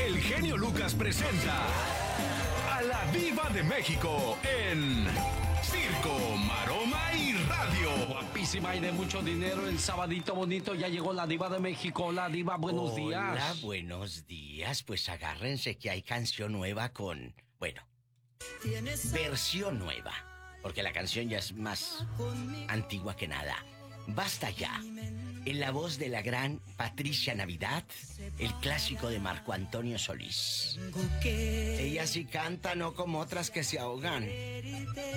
el genio Lucas presenta a la Diva de México en Circo, Maroma y Radio. Guapísima y de mucho dinero, el sabadito bonito, ya llegó la Diva de México. La Diva, buenos días. Hola, buenos días. Pues agárrense que hay canción nueva versión nueva. Porque la canción ya es más antigua que nada. Basta ya. En la voz de la gran Patricia Navidad, el clásico de Marco Antonio Solís. Ella sí canta, no como otras que se ahogan.